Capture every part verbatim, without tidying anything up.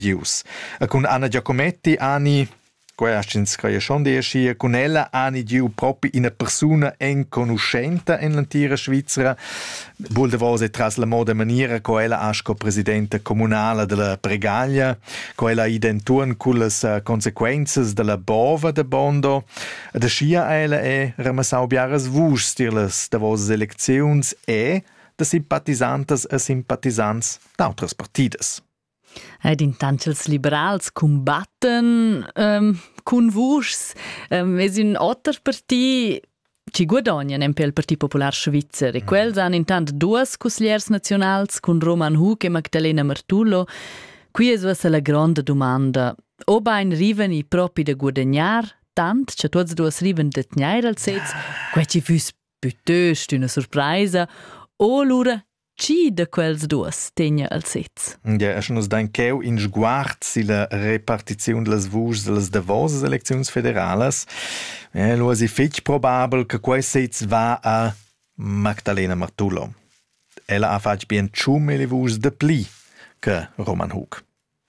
gius. E con Anna Giacometti, Ani, quei astins che schon die schi, con ella Ani giu proprio una persona en conoscenta en l'antira Svizzera, vuol de vose tras la moda maniera co ella asco presidente comunale della Bregaglia, co ella identuan cullas uh, consequences della bova de Bondo, de schia ella è ramassau biaras vus stirlas de vose elecziuns e de simpatisantes e simpatisantes d'autras partidas. Ed intanto els liberals combatten um, con vus. Um, es un altre parti ci guadagnan per il Partit Popular Svizzer. E quels han intanto due consigliers nazionals con Roman Hug e Magdalena Martullo. Qui es la grande domanda. O bain riven i propi da guadagnar tant, che tuots duas riven da tgnair al sez, quei ci fus piuttosto una sorpresa, o lura ci de quels duas tegna al sez. Ja, es nos dan cheu in sguard si la repartizione delle vus delle davose eleczioni federales. Ja, lo è fetch probabel che quel sez va a Magdalena Martullo. Ella ha fatto ben ciume le vus de pli che Roman Hug.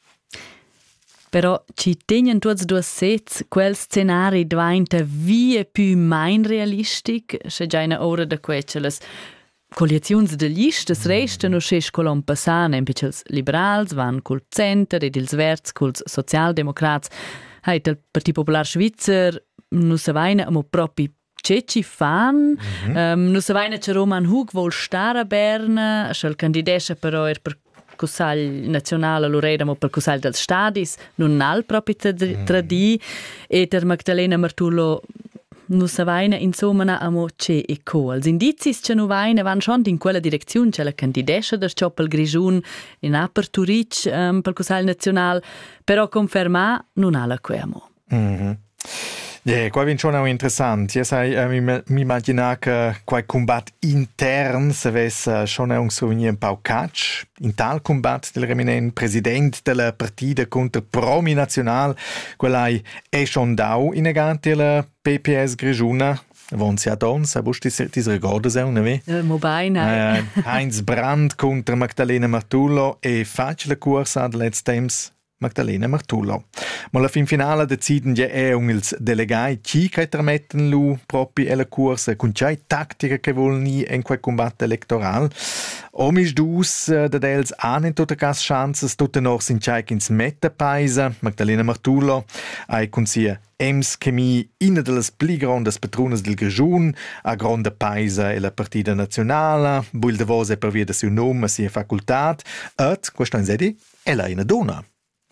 Però ci tegnan tuots duas sez, quel scenari diventa vie più main realistic, se già una ora da queceles coaliziuns de listas restano sches colom passan, empich els liberals van col center ed ils verts cols socialdemocrats. Heit il Partit Popular Svizzer nu se vaina amo propi ceci fan, mm-hmm. um, nu se vaina che Roman Hug vol star a Berna, schel candidescha però er per Cussagl nazionale lo redamo per Cussagl dels stadis, nun al propi tradi, e ter Magdalena Martullo nu sa vaina insomma amo ce e co. Els indicis che nu vaina van schon in quella direzione, c'è la candidescha der Choppel Grigiun in aperturic um, per Cussagl nazional, però conferma non ha la quemo. Mm-hmm. Ja, qua vin schon auch interessant. Ja, sai, äh, mi, mi immagina che quai combat intern se ves uh, schon auch so un pau catch. In tal combat del reminent president della partida contro Promi National, quell'ai è schon dau innegante la P P S Grigiuna. Von sia dons, a busti dis ricorda se un ve? Uh, Mobaina. Uh, Heinz Brandt contro Magdalena Martullo e facile corsa ad let's temps Magdalena Martullo. Ma la fin finale deciden ja è un ils delegai chi che permetten lu propi e la corsa con c'è tattica che vol ni in quel combatto elettoral. Omis dus da dels han in tutte cas chances tutte noch sin c'è ins metta paisa Magdalena Martullo ai con sia ems chemi ina delle pli grandes patronas del Grigiun, a grande paisa e la partida nazionale, buil de vose per via de suo nome, sia facultat, et, questa in sedi, è la ina donna.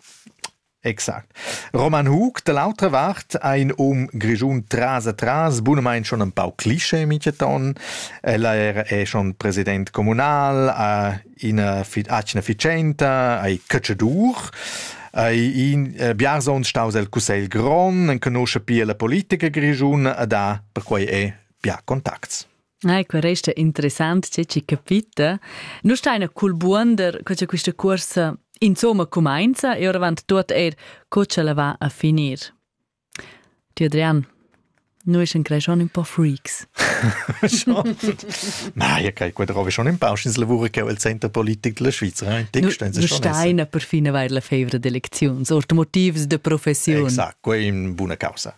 Exakt. Roman Hug, dall'altra Wart, ein um Grigiun tras a tras, bunemein schon ein paar Klischee mitgetan. Ella era è schon president comunal, a ina acina ficenta, ai cacciadur, ai in uh, biarzon staus el Cussel Gron, en conosce pia la politica Grigiun, a da per quai è pia contacts. Ecco, resta interessant, c'è ci capita. Nu stai col buonder, che c'è questa corsa insomma comincia e ora avanti tot er cosa la va a finir. Ti Adrian, noi siamo schon un po' freaks. Schon? Ma ja, kai, qua trovi schon un po' ins lavoro che è il centro politico della Svizzera. Eh? Nu stai per fine vai la fevre d'elezioni, orto motivi de professione. Esatto, qua è in buona causa.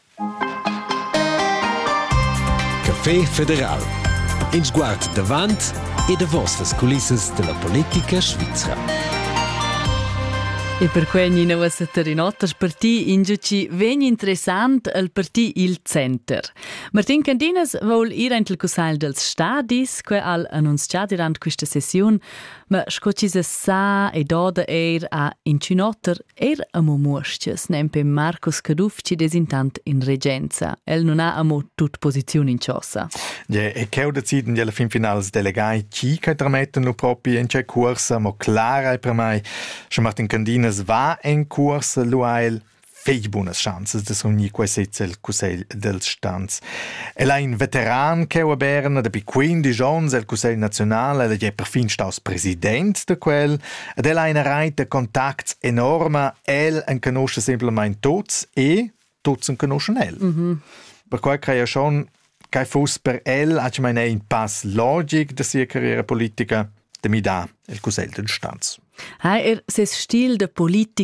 Café Federal. In sguard davant e de vostres culisses della politica svizzera. E per quegli ne vostra terinotas parti in giuci vegni interessant al parti il center. Martin Candinas vol ir ent il Cussagl dels Stadis, que al annunciat durant questa sessione, ma scoci se sa e doda er a incinotter er amo muosches, nempe Marcos Cadufci desintant in regenza. El non ha amo tut posizione in ciossa. Ja, e che ho deciso di alla fin finale delegai chi che tramettono proprio in c'è corsa, ma clara è per me, che Martin Candinas va in corsa, lo ha il fei buonas chances de sogni quei sezza il Cussegl dels Stanz. El ha un veteran che a Berna da quindici anni il Cussegl nazionale, el è perfin staus president de quel, ed el ha una rete de contacts enorme, el en conosce semplicemente tots e tots en conoscen el. Mm-hmm. Per quel crea schon che fosse per el, ha un pass logic de sia carriera politica, de mi da il Cussegl dels Stanz. Hai er ses stil de politica